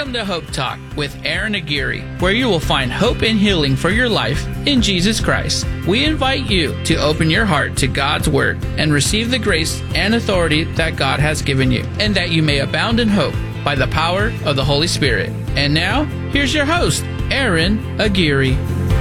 Welcome to Hope Talk with Aaron Aguirre, where you will find hope and healing for your life in Jesus Christ. We invite you to open your heart to God's Word and receive the grace and authority that God has given you, and that you may abound in hope by the power of the Holy Spirit. And now, here's your host, Aaron Aguirre.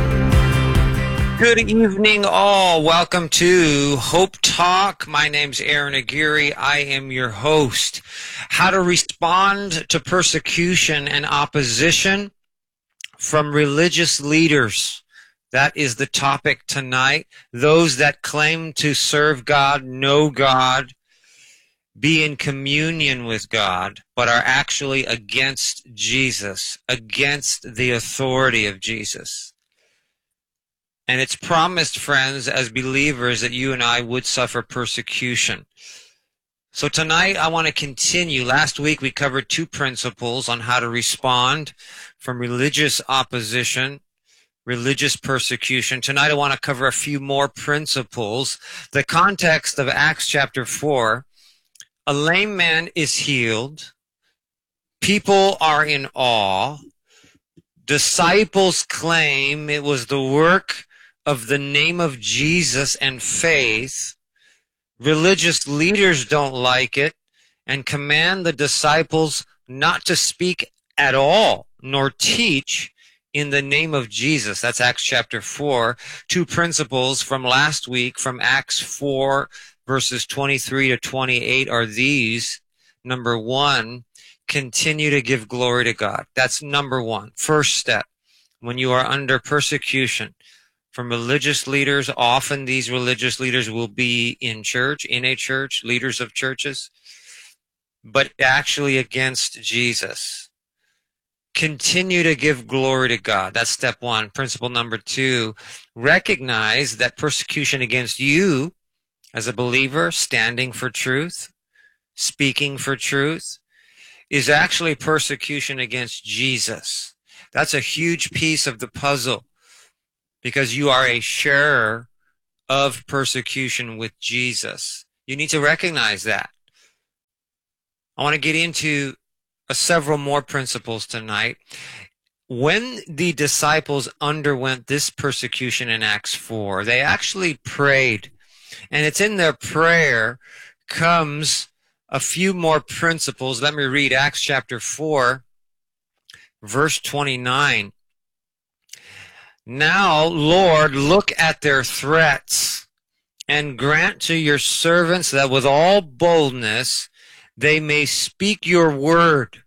Good evening, all. Welcome to Hope Talk. My name's Aaron Aguirre. I am your host. How to respond to persecution and opposition from religious leaders. That is the topic tonight. Those that claim to serve God, know God, be in communion with God, but are actually against Jesus, against the authority of Jesus. And it's promised, friends, as believers, that you and I would suffer persecution. So tonight I want to continue. Last week we covered two principles on how to respond from religious opposition, religious persecution. Tonight I want to cover a few more principles. The context of Acts chapter 4, a lame man is healed. People are in awe. Disciples claim it was the work of the name of Jesus and faith. Religious leaders don't like it and command the disciples not to speak at all nor teach in the name of Jesus. That's Acts chapter 4. Two principles from last week from Acts 4 verses 23 to 28 are these. Number one, continue to give glory to God. That's number one. First step. When you are under persecution from religious leaders, often these religious leaders will be in church, in a church, leaders of churches, but actually against Jesus. Continue to give glory to God. That's step one. Principle number two, recognize that persecution against you as a believer, standing for truth, speaking for truth, is actually persecution against Jesus. That's a huge piece of the puzzle, because you are a sharer of persecution with Jesus. You need to recognize that. I want to get into several more principles tonight. When the disciples underwent this persecution in Acts 4, they actually prayed. And it's in their prayer comes a few more principles. Let me read Acts chapter 4, verse 29. Now, Lord, look at their threats and grant to your servants that with all boldness they may speak your word.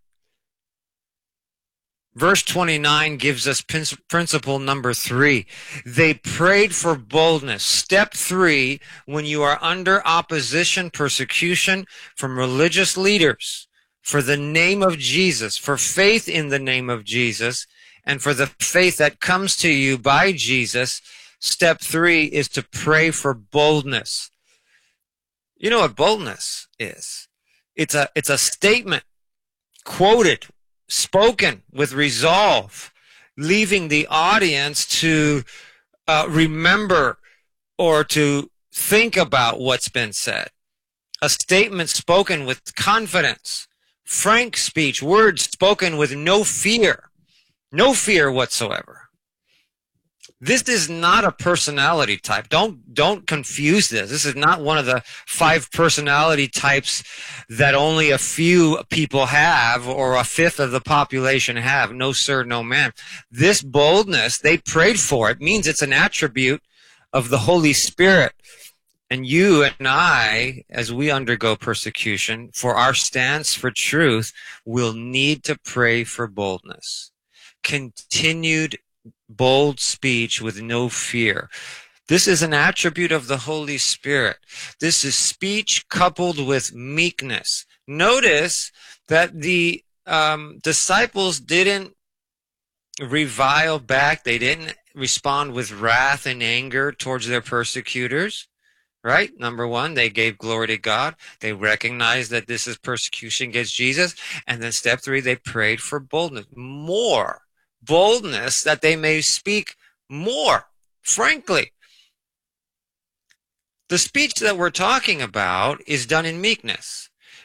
Verse 29 gives us principle number 3. They prayed for boldness. Step 3, when you are under opposition, persecution from religious leaders, for the name of Jesus, for faith in the name of Jesus, and for the faith that comes to you by Jesus, step 3 is to pray for boldness. You know what boldness is? It's a statement quoted, spoken with resolve, leaving the audience to remember or to think about what's been said. A statement spoken with confidence, frank speech, words spoken with no fear. No fear whatsoever. This is not a personality type. Don't confuse this. This is not one of the 5 personality types that only a few people have or a fifth of the population have. No sir, no ma'am. This boldness, they prayed for. It means it's an attribute of the Holy Spirit. And you and I, as we undergo persecution, for our stance for truth, will need to pray for boldness. Continued bold speech with no fear. This is an attribute of the Holy Spirit. This is speech coupled with meekness. Notice that the disciples didn't revile back. They didn't respond with wrath and anger towards their persecutors. Right? Number one, they gave glory to God. They recognized that this is persecution against Jesus. And then step 3, they prayed for boldness. More boldness, that they may speak more frankly. The speech that we're talking about is done in meekness.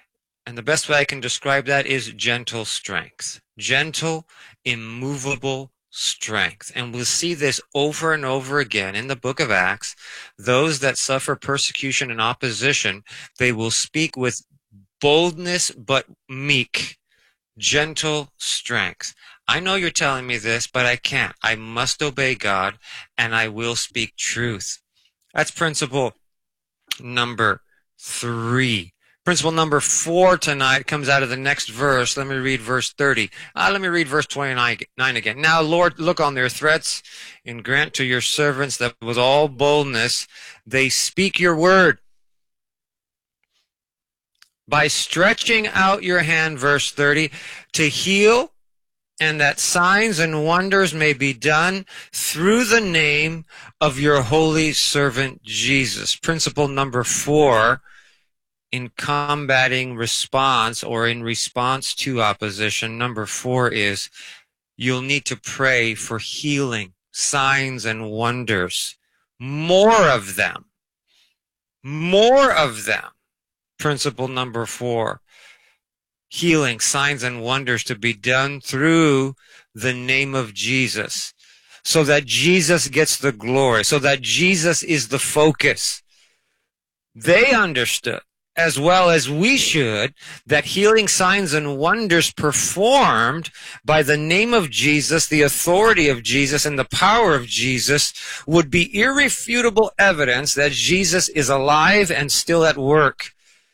And the best way I can describe that is gentle strength. Gentle, immovable strength. And we'll see this over and over again in the book of Acts. Those that suffer persecution and opposition, they will speak with boldness but meek. Gentle strength. I know you're telling me this, but I can't. I must obey God, and I will speak truth. That's principle number 3. Principle number 4 tonight comes out of the next verse. Let me read verse 30. Let me read verse 29 again. Now, Lord, look on their threats and grant to your servants that with all boldness they speak your word. By stretching out your hand, verse 30, to heal, and that signs and wonders may be done through the name of your holy servant Jesus. Principle number 4, in combating response or in response to opposition, number 4 is you'll need to pray for healing, signs and wonders. More of them. More of them. Principle number 4, healing, signs, and wonders to be done through the name of Jesus, so that Jesus gets the glory, so that Jesus is the focus. They understood, as well as we should, that healing, signs, and wonders performed by the name of Jesus, the authority of Jesus, and the power of Jesus would be irrefutable evidence that Jesus is alive and still at work.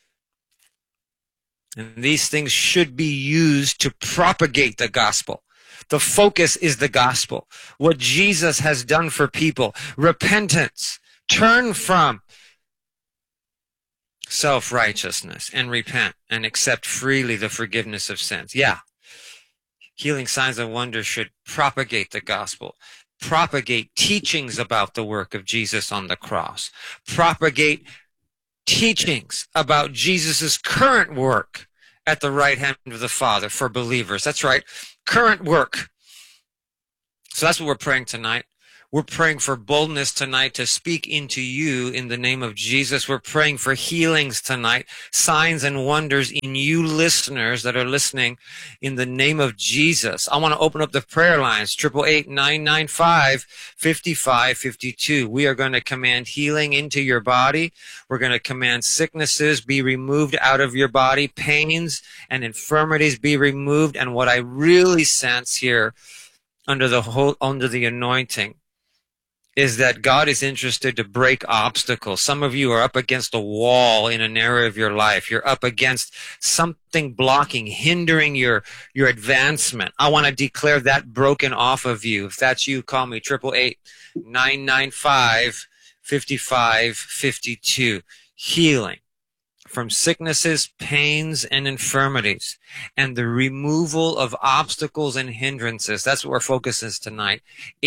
And these things should be used to propagate the gospel. The focus is the gospel. What Jesus has done for people. Repentance. Turn from self-righteousness and repent and accept freely the forgiveness of sins. Yeah. Healing, signs, and wonders should propagate the gospel. Propagate teachings about the work of Jesus on the cross. Propagate teachings about Jesus' current work at the right hand of the Father for believers. That's right, current work. So that's what we're praying tonight. We're praying for boldness tonight to speak into you in the name of Jesus. We're praying for healings tonight, signs and wonders in you listeners that are listening in the name of Jesus. I want to open up the prayer lines, 888-995-5552. We are going to command healing into your body. We're going to command sicknesses be removed out of your body, pains and infirmities be removed. And what I really sense here under the anointing is that God is interested to break obstacles. Some of you are up against a wall in an area of your life. You're up against something blocking, hindering your advancement. I want to declare that broken off of you. If that's you, call me, 888-995-5552. Healing from sicknesses, pains, and infirmities, and the removal of obstacles and hindrances. That's what our focus is tonight.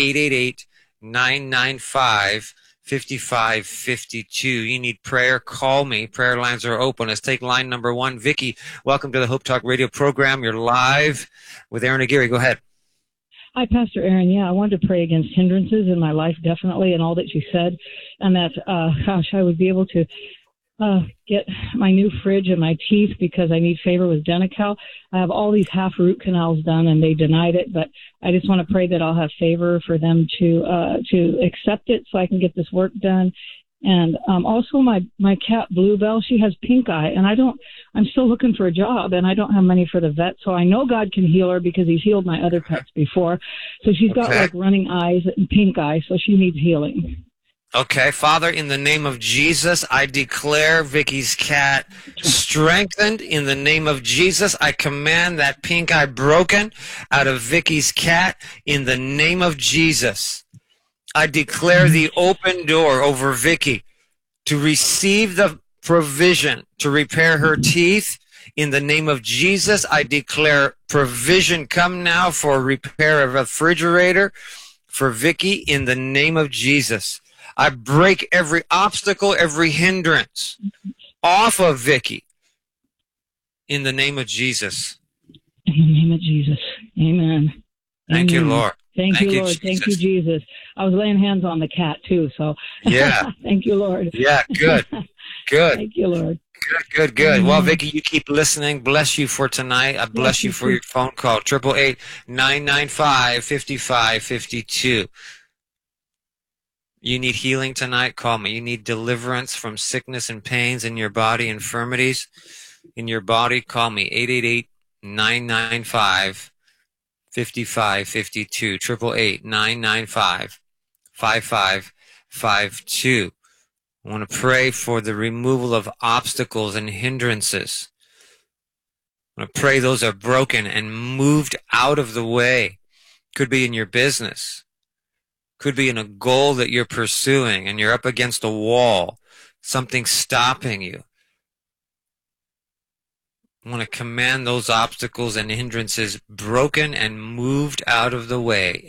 888-995-5552. You need prayer, call me. Prayer lines are open. Let's take line number 1. Vicky, welcome to the Hope Talk radio program. You're live with Aaron Aguirre. Go ahead. Hi, Pastor Aaron. Yeah, I wanted to pray against hindrances in my life, definitely, and all that you said, and that, I would be able to get my new fridge and my teeth because I need favor with Denti-Cal. I have all these half root canals done and they denied it, but I just want to pray that I'll have favor for them to accept it so I can get this work done. And also my cat Bluebell, she has pink eye, and I'm still looking for a job, and I don't have money for the vet, so I know God can heal her because he's healed my other pets before. So she's got like running eyes and pink eye, so she needs healing. Okay, Father, in the name of Jesus, I declare Vicky's cat strengthened. In the name of Jesus, I command that pink eye broken out of Vicky's cat. In the name of Jesus, I declare the open door over Vicky to receive the provision to repair her teeth. In the name of Jesus, I declare provision come now for repair of a refrigerator for Vicky. In the name of Jesus, I break every obstacle, every hindrance off of Vicky. In the name of Jesus. In the name of Jesus. Amen. Thank you, Lord. Thank you, Lord. Thank you, Jesus. I was laying hands on the cat, too, so. Yeah. Thank you, Lord. Yeah, good. Good. Thank you, Lord. Good. Well, Vicki, you keep listening. Bless you for tonight. I bless you for your phone call. 888-995-5552. You need healing tonight? Call me. You need deliverance from sickness and pains in your body, infirmities in your body? Call me. 888-995-5552. 888-995-5552. I want to pray for the removal of obstacles and hindrances. I want to pray those are broken and moved out of the way. Could be in your business. Could be in a goal that you're pursuing and you're up against a wall. Something's stopping you. I want to command those obstacles and hindrances broken and moved out of the way.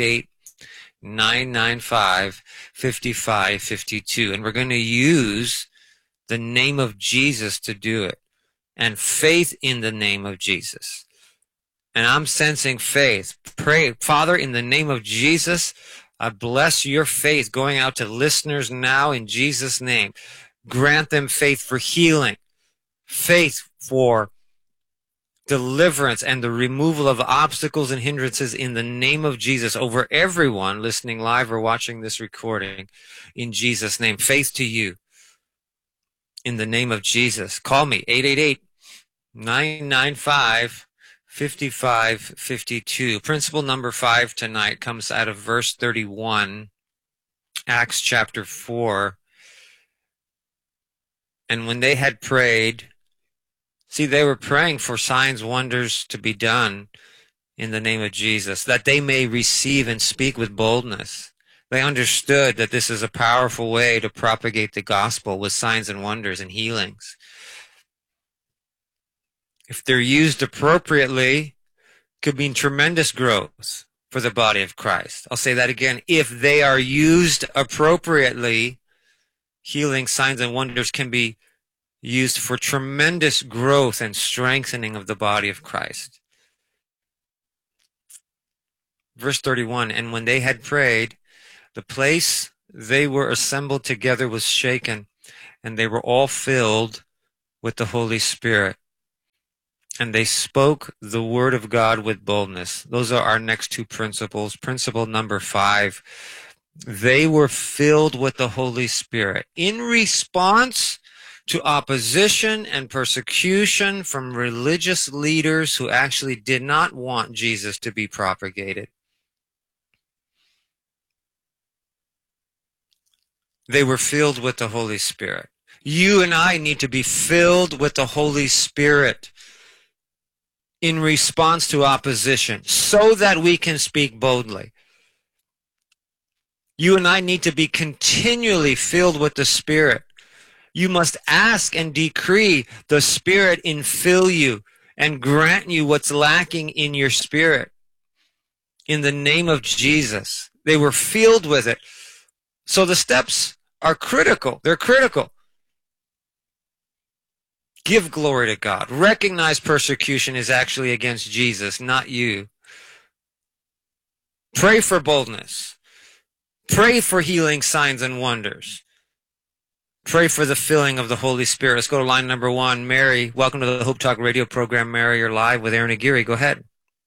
888-995-5552. And we're going to use the name of Jesus to do it. And faith in the name of Jesus. And I'm sensing faith. Pray, Father, in the name of Jesus, I bless your faith going out to listeners now in Jesus' name. Grant them faith for healing, faith for deliverance, and the removal of obstacles and hindrances in the name of Jesus over everyone listening live or watching this recording. In Jesus' name, faith to you. In the name of Jesus. Call me, 888-995-5552. Principle number 5 tonight comes out of verse 31, Acts chapter 4. And when they had prayed, see, they were praying for signs, wonders to be done in the name of Jesus, that they may receive and speak with boldness. They understood that this is a powerful way to propagate the gospel with signs and wonders and healings. If they're used appropriately, could mean tremendous growth for the body of Christ. I'll say that again. If they are used appropriately, healing, signs, and wonders can be used for tremendous growth and strengthening of the body of Christ. Verse 31, and when they had prayed, the place they were assembled together was shaken, and they were all filled with the Holy Spirit. And they spoke the word of God with boldness. Those are our next two principles. Principle number 5, they were filled with the Holy Spirit in response to opposition and persecution from religious leaders who actually did not want Jesus to be propagated. They were filled with the Holy Spirit. You and I need to be filled with the Holy Spirit in response to opposition so that we can speak boldly. You and I need to be continually filled with the Spirit. You must ask and decree the Spirit infill you and grant you what's lacking in your spirit. In the name of Jesus. They were filled with it. So the steps are critical. They're critical. Give glory to God. Recognize persecution is actually against Jesus, not you. Pray for boldness. Pray for healing, signs, and wonders. Pray for the filling of the Holy Spirit. Let's go to line number 1. Mary, welcome to the Hope Talk radio program. Mary, you're live with Aaron Aguirre. Go ahead.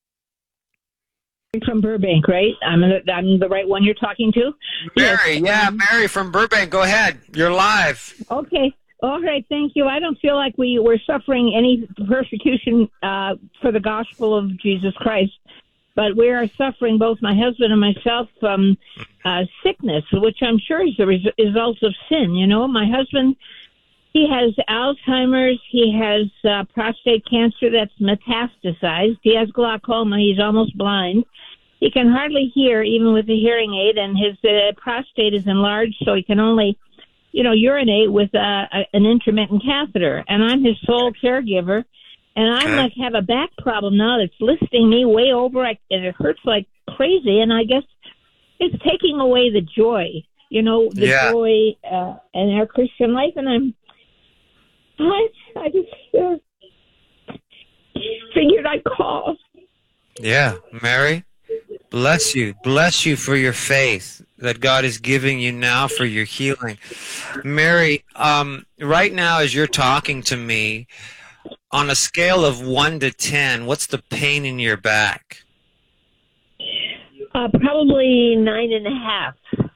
From Burbank, right? I'm the right one you're talking to? Mary, yes. Yeah, Mary from Burbank. Go ahead. You're live. Okay. All right, thank you. I don't feel like we were suffering any persecution for the gospel of Jesus Christ, but we are suffering, both my husband and myself, from sickness, which I'm sure is the result of sin. You know, my husband, he has Alzheimer's, he has prostate cancer that's metastasized, he has glaucoma, he's almost blind. He can hardly hear, even with a hearing aid, and his prostate is enlarged, so he can only urinate with an intermittent catheter. And I'm his sole caregiver. And I have a back problem now that's listing me way over. And it hurts like crazy. And I guess it's taking away the joy, joy in our Christian life. And I just figured I'd call. Yeah, Mary, bless you. Bless you for your faith. that God is giving you now for your healing. Mary, right now as you're talking to me, on a scale of 1 to 10, what's the pain in your back? Probably 9.5.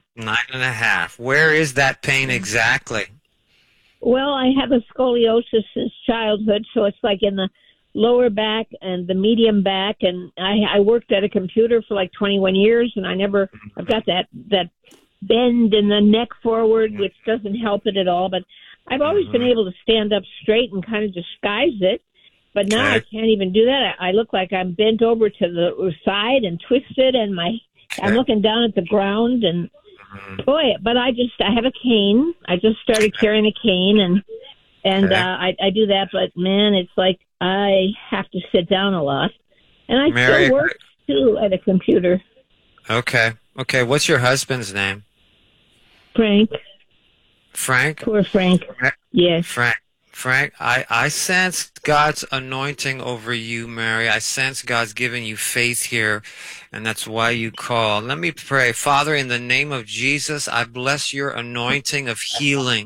9.5. Where is that pain exactly? Well, I have a scoliosis since childhood, so it's like in the lower back and the medium back, and I worked at a computer for like 21 years, and I've got that bend in the neck forward, which doesn't help it at all, but I've always been able to stand up straight and kind of disguise it, but now I can't even do that. I look like I'm bent over to the side and twisted, and I'm looking down at the ground, and boy, but I have a cane. I just started carrying a cane, and I do that, but man, it's like I have to sit down a lot, and I Mary, still work too at a computer. Okay. What's your husband's name? Frank. Frank? Poor Frank. Yes. Frank, I sense God's anointing over you, Mary. I sense God's giving you faith here, and that's why you call. Let me pray. Father, in the name of Jesus, I bless your anointing of healing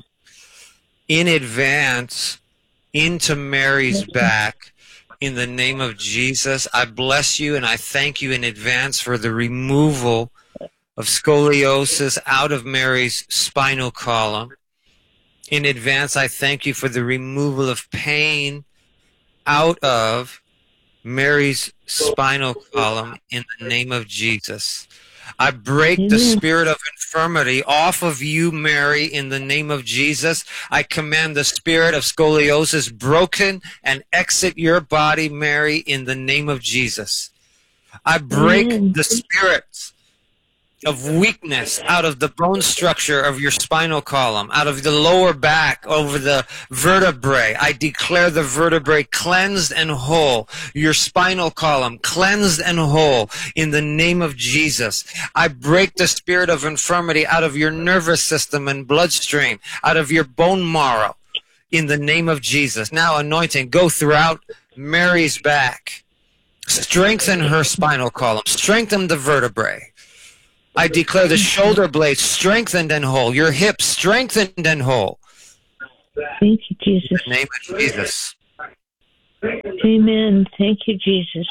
in advance into Mary's back. In the name of Jesus, I bless you and I thank you in advance for the removal of scoliosis out of Mary's spinal column. In advance, I thank you for the removal of pain out of Mary's spinal column in the name of Jesus. I break the spirit of infirmity off of you, Mary, in the name of Jesus. I command the spirit of scoliosis broken and exit your body, Mary, in the name of Jesus. I break the spirits of weakness out of the bone structure of your spinal column, out of the lower back, over the vertebrae. I declare the vertebrae cleansed and whole, your spinal column cleansed and whole in the name of Jesus. I break the spirit of infirmity out of your nervous system and bloodstream, out of your bone marrow in the name of Jesus. Now anointing, go throughout Mary's back. Strengthen her spinal column. Strengthen the vertebrae. I declare the shoulder blades strengthened and whole. Your hips strengthened and whole. Thank you, Jesus. In the name of Jesus. Amen. Thank you, Jesus.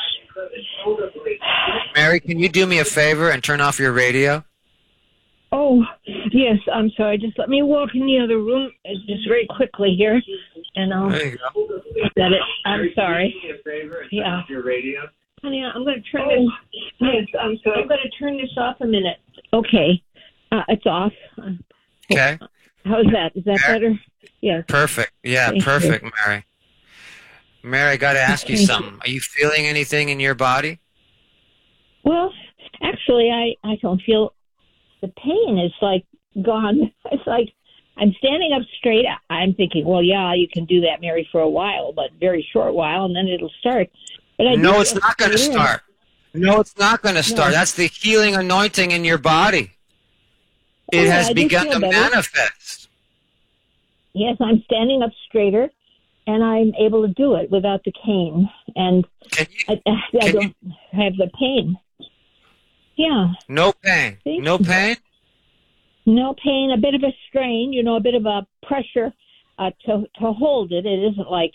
Mary, can you do me a favor and turn off your radio? Oh, yes. I'm sorry. Just let me walk in the other room just very quickly here. And I'll There you go. get it. I'm sorry. Do me a favor and Yeah. turn off your radio. Honey, I'm going to turn this. Yes, I'm sorry. I'm going to turn this off a minute. Okay, it's off. Okay. How's that? Is that better? Yes. Perfect. Yeah, Thank perfect, Mary. Mary, I got to ask you Thank something. Are you feeling anything in your body? Well, actually, I don't feel the pain. It's like gone. It's like I'm standing up straight. I'm thinking, well, yeah, you can do that, Mary, for a while, but very short while, and then it'll start. But No, it's not going to start. No, it's not going to start. That's the healing anointing in your body. It has begun to manifest. Yes, I'm standing up straighter, and I'm able to do it without the cane. And I don't have the pain. Yeah. No pain. No pain? No pain. A bit of a strain, a bit of a pressure to hold it. It isn't like,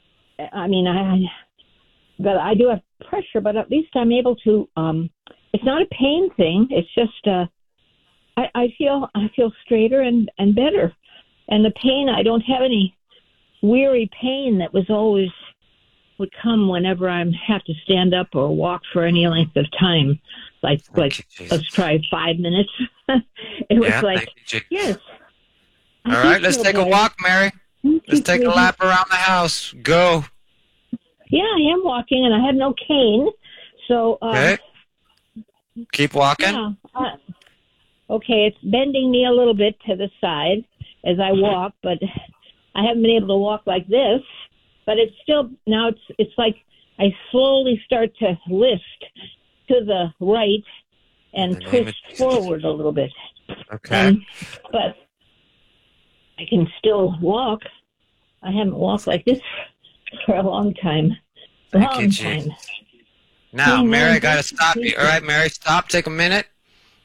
but I do have pressure, but at least I'm able to, it's not a pain thing. It's just, I feel straighter and better. And the pain, I don't have any weary pain that would come whenever I have to stand up or walk for any length of time. Like let's try 5 minutes. It was yes. All right, let's take a walk, Mary. Let's take a lap around the house. Go. Yeah, I am walking, and I have no cane. So, okay. Keep walking. Yeah. Okay, it's bending me a little bit to the side as I walk, but I haven't been able to walk like this. But it's still, now it's like I slowly start to list to the right and twist forward a little bit. Okay. But I can still walk. I haven't walked like this for a long time. Thank you, Jesus. Now, Mary, I got to stop you. All right, Mary, stop. Take a minute.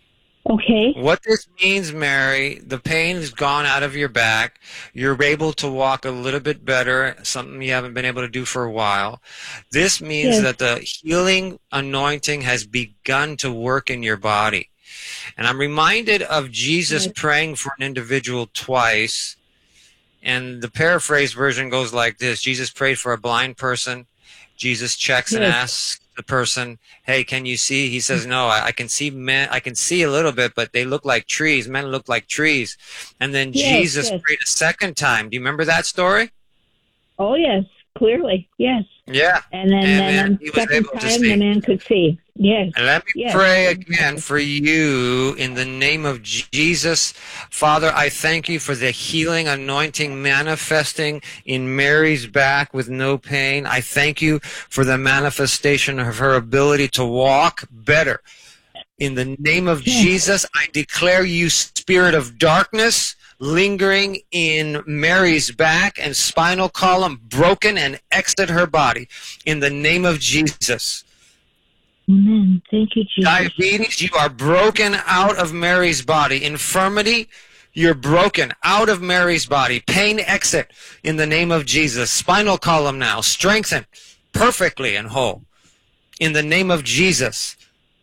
Okay. What this means, Mary, the pain has gone out of your back. You're able to walk a little bit better, something you haven't been able to do for a while. This means that the healing anointing has begun to work in your body. And I'm reminded of Jesus praying for an individual twice. And the paraphrase version goes like this. Jesus prayed for a blind person. Jesus checks and asks the person, hey, can you see? He says, no, I can see men. I can see a little bit, but they look like trees. Men look like trees. And then Jesus prayed a second time. Do you remember that story? Oh, yes, clearly. Yes. Yeah. And then he was second able time to see. the man could see. Yes. And let me pray again for you in the name of Jesus. Father, I thank you for the healing anointing manifesting in Mary's back with no pain. I thank you for the manifestation of her ability to walk better. In the name of Jesus, I declare you, spirit of darkness, lingering in Mary's back and spinal column, broken and exit her body. In the name of Jesus. Amen. Thank you, Jesus. Diabetes, you are broken out of Mary's body. Infirmity, you're broken out of Mary's body. Pain, exit in the name of Jesus. Spinal column now, strengthen perfectly and whole. In the name of Jesus.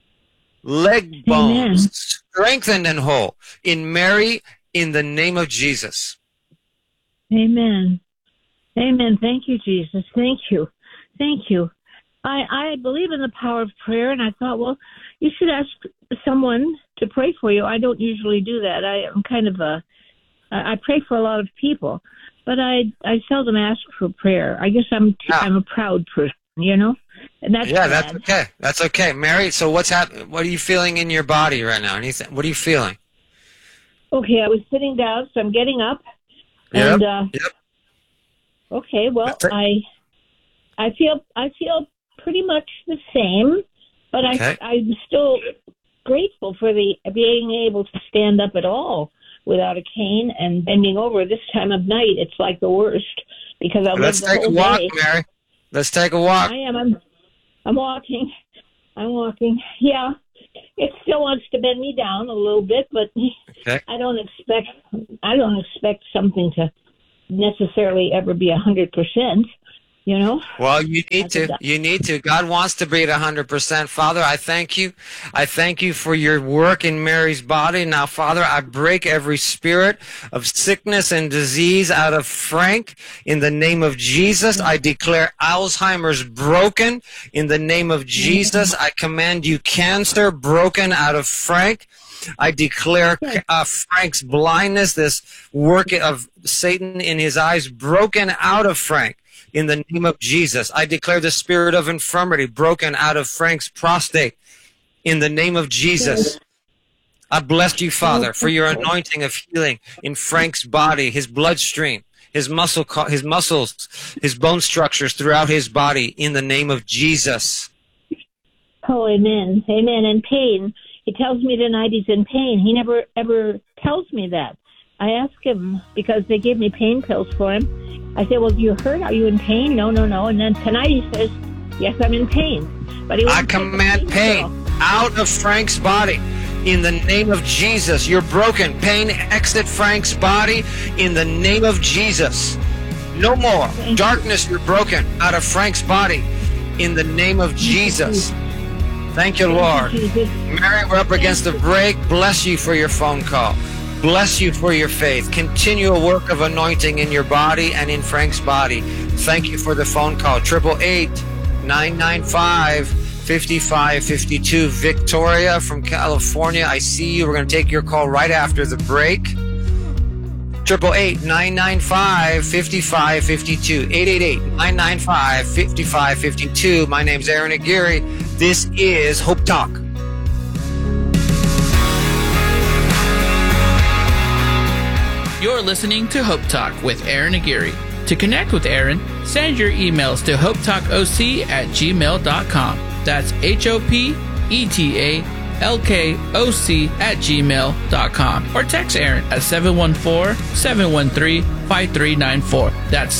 Leg bones, strengthened and whole. In Mary, in the name of Jesus. Amen. Amen. Thank you, Jesus. Thank you. Thank you. I believe in the power of prayer, and I thought, well, you should ask someone to pray for you. I don't usually do that. I'm kind of I pray for a lot of people, but I seldom ask for prayer. I guess I'm a proud person, you know? And that's that's okay. That's okay. Mary, so what's happening? What are you feeling in your body right now? Anything? What are you feeling? Okay, I was sitting down, so I'm getting up. And okay, well, I feel pretty much the same, but I'm still grateful for being able to stand up at all without a cane and bending over. This time of night, it's like the worst because I Let's take a walk, Mary. Let's take a walk. I am. I'm walking. I'm walking. Yeah, it still wants to bend me down a little bit, but I don't expect something to necessarily ever be 100%. You know? Well, you need to. You need to. God wants to be at 100%. Father, I thank you. I thank you for your work in Mary's body. Now, Father, I break every spirit of sickness and disease out of Frank. In the name of Jesus, I declare Alzheimer's broken. In the name of Jesus, I command you cancer broken out of Frank. I declare Frank's blindness, this work of Satan in his eyes, broken out of Frank. In the name of Jesus, I declare the spirit of infirmity broken out of Frank's prostate. In the name of Jesus, I bless you, Father, for your anointing of healing in Frank's body, his bloodstream, his muscles, his bone structures throughout his body. In the name of Jesus. Oh, amen. Amen. And pain. He tells me tonight he's in pain. He never, ever tells me that. I asked him because they gave me pain pills for him. I said, well, do you hurt? Are you in pain? No. And then tonight he says, yes, I'm in pain. But I command pain out of Frank's body. In the name of Jesus, you're broken. Pain, exit Frank's body in the name of Jesus. No more. Darkness, you're broken out of Frank's body in the name of Jesus. Thank you, Lord. Mary, we're up against the break. Bless you for your phone call. Bless you for your faith. Continual work of anointing in your body and in Frank's body. Thank you for the phone call. 888-995-5552. Victoria from California, I see you. We're going to take your call right after the break. 888-995-5552. 888-995-5552. My name's Aaron Aguirre. This is Hope Talk. You're listening to Hope Talk with Aaron Aguirre. To connect with Aaron, send your emails to hopetalkoc@gmail.com. That's HOPETALKOC@gmail.com. Or text Aaron at 714-713-5394. That's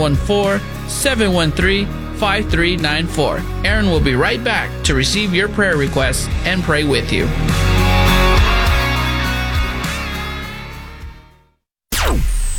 714-713-5394. Aaron will be right back to receive your prayer requests and pray with you.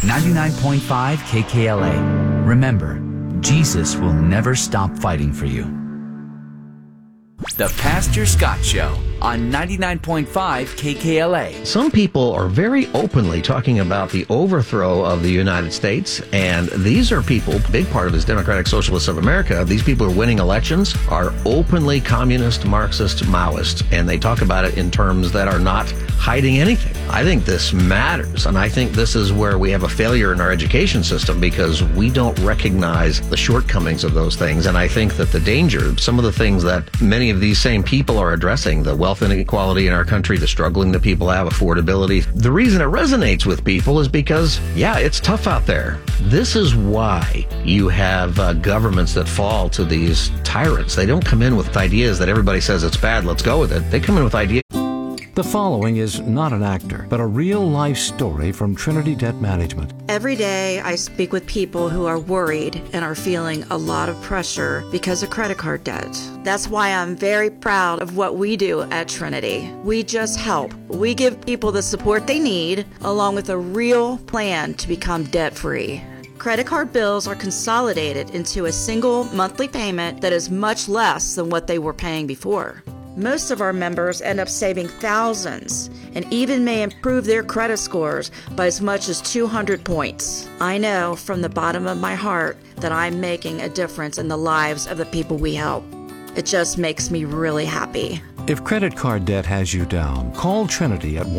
99.5 KKLA. Remember, Jesus will never stop fighting for you. The Pastor Scott Show on 99.5 KKLA. Some people are very openly talking about the overthrow of the United States, and these are people, big part of this Democratic Socialists of America, these people who are winning elections are openly communist, Marxist, Maoist, and they talk about it in terms that are not hiding anything. I think this matters, and I think this is where we have a failure in our education system because we don't recognize the shortcomings of those things, and I think that the danger, some of the things that many of these same people are addressing, the wealth inequality in our country, the struggling that people have, affordability. The reason it resonates with people is because, yeah, it's tough out there. This is why you have governments that fall to these tyrants. They don't come in with ideas that everybody says it's bad, let's go with it. They come in with ideas. The following is not an actor, but a real-life story from Trinity Debt Management. Every day I speak with people who are worried and are feeling a lot of pressure because of credit card debt. That's why I'm very proud of what we do at Trinity. We just help. We give people the support they need, along with a real plan to become debt-free. Credit card bills are consolidated into a single monthly payment that is much less than what they were paying before. Most of our members end up saving thousands and even may improve their credit scores by as much as 200 points. I know from the bottom of my heart that I'm making a difference in the lives of the people we help. It just makes me really happy. If credit card debt has you down, call Trinity at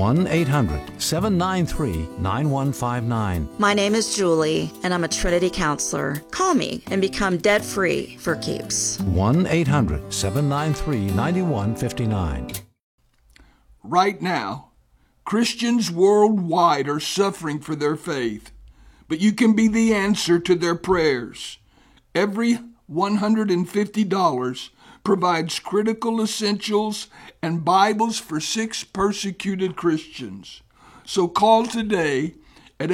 1-800-793-9159. My name is Julie, and I'm a Trinity counselor. Call me and become debt-free for keeps. 1-800-793-9159. Right now, Christians worldwide are suffering for their faith, but you can be the answer to their prayers. Every $150 provides critical essentials and Bibles for 6 persecuted Christians. So call today at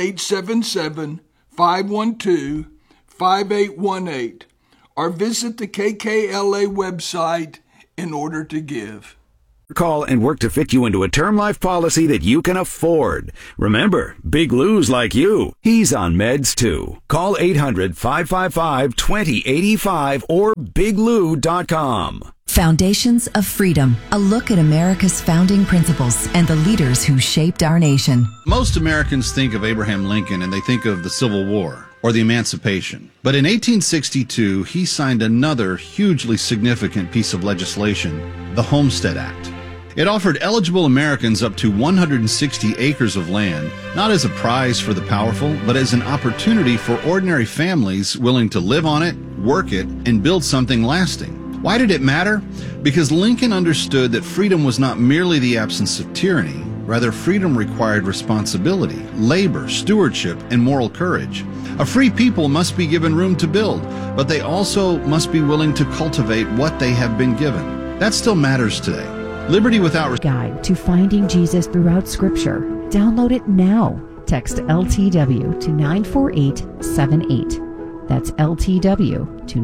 877-512-5818 or visit the KKLA website in order to give. Call and work to fit you into a term life policy that you can afford. Remember, Big Lou's like you. He's on meds too. Call 800-555-2085 or biglou.com. Foundations of Freedom, a look at America's founding principles and the leaders who shaped our nation. Most Americans think of Abraham Lincoln and they think of the Civil War or the Emancipation. But in 1862, he signed another hugely significant piece of legislation, the Homestead Act. It offered eligible Americans up to 160 acres of land, not as a prize for the powerful, but as an opportunity for ordinary families willing to live on it, work it, and build something lasting. Why did it matter? Because Lincoln understood that freedom was not merely the absence of tyranny. Rather, freedom required responsibility, labor, stewardship, and moral courage. A free people must be given room to build, but they also must be willing to cultivate what they have been given. That still matters today. Liberty without Guide to Finding Jesus Throughout Scripture. Download it now. Text LTW to 94878. That's LTW to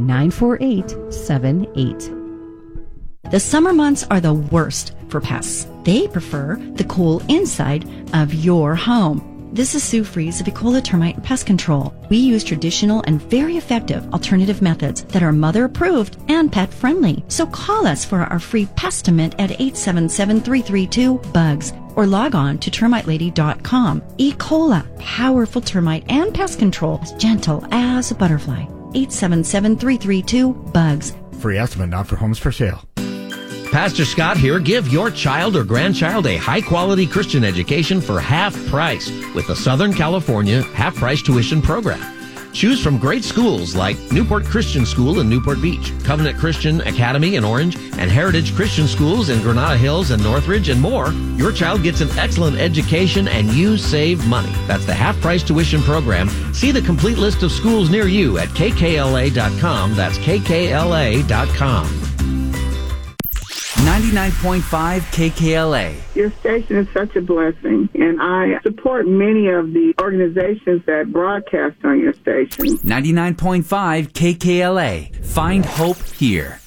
94878. The summer months are the worst for pests. They prefer the cool inside of your home. This is Sue Fries of Ecola Termite and Pest Control. We use traditional and very effective alternative methods that are mother approved and pet friendly. So call us for our free Pestimate at 877-332-BUGS or log on to termitelady.com. Ecola, powerful termite and pest control, as gentle as a butterfly. 877-332-BUGS. Free estimate not for homes for sale. Pastor Scott here. Give your child or grandchild a high-quality Christian education for half price with the Southern California half-price tuition program. Choose from great schools like Newport Christian School in Newport Beach, Covenant Christian Academy in Orange, and Heritage Christian Schools in Granada Hills and Northridge, and more. Your child gets an excellent education and you save money. That's the half-price tuition program. See the complete list of schools near you at kkla.com. That's kkla.com. 99.5 KKLA. Your station is such a blessing, and I support many of the organizations that broadcast on your station. 99.5 KKLA. Find hope here.